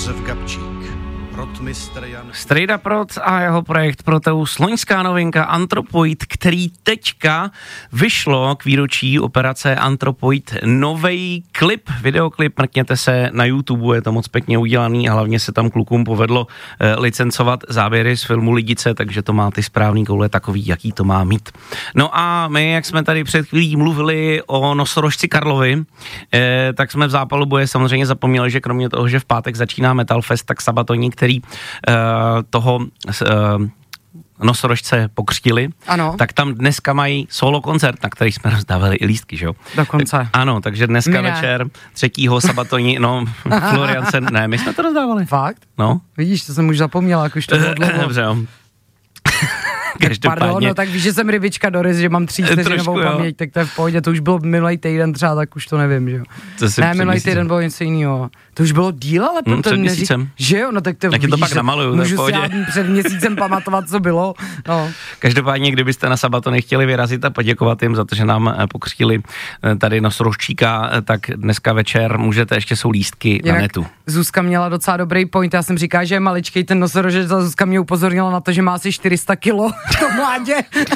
Josef Gabčík, rotmistr Jan... Strejda Prot a jeho projekt Proteus, loňská novinka Anthropoid, který teďka vyšlo k výročí operace Anthropoid novej klip, videoklip, mrkněte se na YouTube, je to moc pěkně udělaný a hlavně se tam klukům povedlo licencovat záběry z filmu Lidice, takže to má ty správný koule takový, jaký to má mít. No a my, jak jsme tady před chvílí mluvili o nosorožci Karlovi, tak jsme v zápalu boje samozřejmě zapomněli, že kromě toho, že v pátek začíná Metal Fest, tak Sabatoni, který toho nosorožce pokřtili, ano. Tak tam dneska mají solo koncert, na který jsme rozdávali i lístky, že jo? Dokonce. Ano, takže dneska večer 3. Sabatoni, no, Florian se, ne, my jsme to rozdávali. Fakt? No. Vidíš, to jsem už zapomněla, jak už to bylo dlouho. Dobře, jo. Pardon, no tak víš, že jsem rybička Doris, že mám 3 vteřinovou paměť, tak to je v pohodě, to už bylo minulý týden třeba, tak už to nevím, že jo. Ne, minulý týden bylo něco jiného. To už bylo díl, ale potom před měsícem. Že jo, no tak to vidíš, to pak namaluju, můžu si já před měsícem pamatovat, co bylo. No. Každopádně, kdybyste na Sabatony chtěli vyrazit a poděkovat jim za to, že nám pokřtili tady nosorožčíka, tak dneska večer můžete, ještě jsou lístky jinak na netu. Zuzka měla docela dobrý point, já jsem říkala, že je maličkej ten nosorožec a Zuzka mě upozornila na to, že má asi 400 kilo to mládě.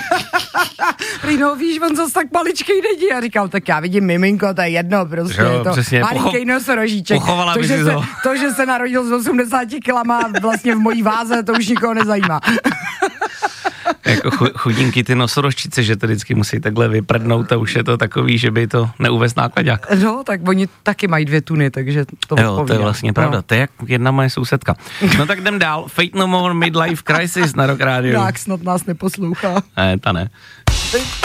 No víš, on zase tak maličkej není. Já říkám, tak já vidím miminko, to je jedno, prostě jo, je to přesně, malinkej nosorožíček. To, že se narodil z 80 kilama vlastně v mojí váze, to už nikoho nezajímá. Jako chudinky ty nosorožčice, že to vždycky musí takhle vyprdnout a už je to takový, že by to neuvez nákladák. No, tak oni taky mají 2 tuny, takže to jo, to je vlastně pravda, to je jak jedna moje sousedka. No tak jdem dál, Fate No More Midlife Crisis na Rock Radio. Tak snad nás neposlouchá. Ne, ta ne.